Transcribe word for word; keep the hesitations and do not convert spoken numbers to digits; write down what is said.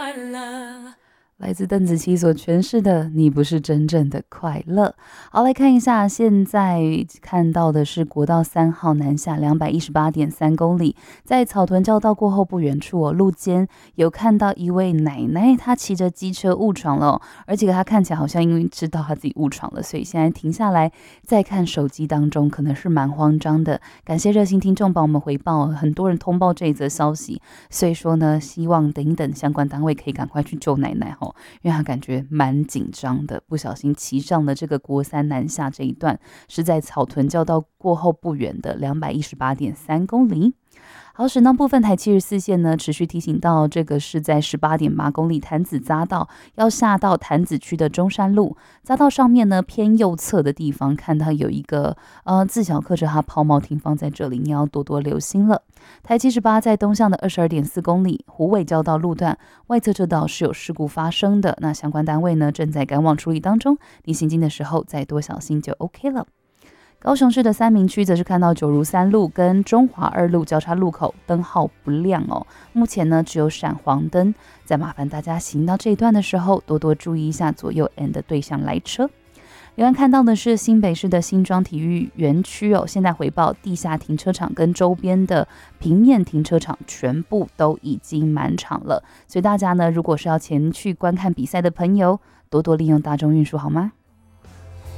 快乐。 来自邓紫棋所诠释的你不是真正的快乐。好，来看一下现在看到的是国道三号南下两百一十八点三公里，在草屯交道过后不远处哦，路肩有看到一位奶奶，她骑着机车误闯了、哦、而且她看起来好像因为知道她自己误闯了，所以现在停下来再看手机当中可能是蛮慌张的。感谢热心听众帮我们回报，很多人通报这一则消息，所以说呢希望等等相关单位可以赶快去救奶奶哦，因为他感觉蛮紧张的，不小心骑上了这个国三南下这一段，是在草屯交道过后不远的两百一十八点三公里。好，省道部分台七十四线呢，持续提醒到这个是在十八点八公里潭子匝道，要下到潭子区的中山路匝道上面呢，偏右侧的地方看到有一个呃自小客车，它抛锚停放在这里，你要多多留心了。台七十八在东向的二十二点四公里虎尾交道路段外侧车道是有事故发生的，那相关单位呢正在赶往处理当中，你行进的时候再多小心就 OK 了。高雄市的三民区则是看到九如三路跟中华二路交叉路口灯号不亮哦，目前呢只有闪黄灯，再麻烦大家行到这一段的时候多多注意一下左右 and 对向来车。另外看到的是新北市的新庄体育园区哦，现在回报地下停车场跟周边的平面停车场全部都已经满场了，所以大家呢如果是要前去观看比赛的朋友，多多利用大众运输好吗？